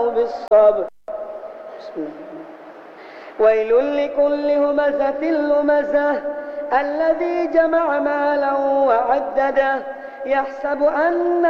بالصبر. ويل لكل همزة لمزة الذي جمع مالا وعدده يحسب أن